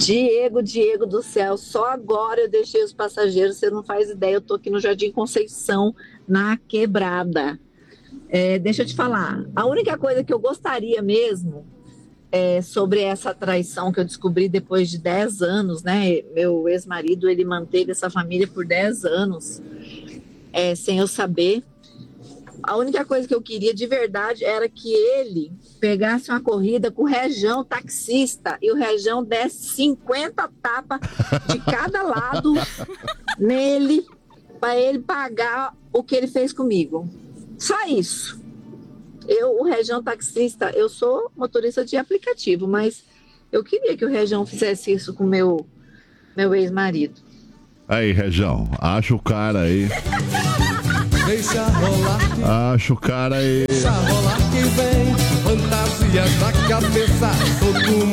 Diego do céu, só agora eu deixei os passageiros, você não faz ideia, eu tô aqui no Jardim Conceição, na Quebrada. Deixa eu te falar, a única coisa que eu gostaria mesmo sobre essa traição que eu descobri depois de 10 anos, né? Meu ex-marido, ele manteve essa família por 10 anos, sem eu saber. A única coisa que eu queria de verdade era que ele pegasse uma corrida com o Região taxista e o Região desse 50 tapas de cada lado nele para ele pagar o que ele fez comigo. Só isso. O Região taxista, eu sou motorista de aplicativo, mas eu queria que o Região fizesse isso com meu ex-marido. Aí, Região, acha o cara aí. Deixa rolar. Acha o cara aí. Deixa rolar que vem. Fantasias na cabeça. Todo mundo